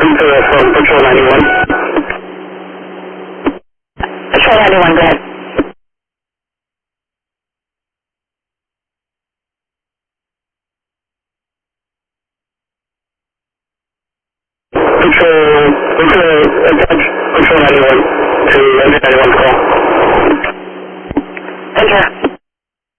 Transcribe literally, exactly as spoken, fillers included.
Ventura from Patrol ninety-one. Patrol ninety-one, go ahead. Patrol, Patrol, attach Patrol ninety-one to ninety-one call. Enter.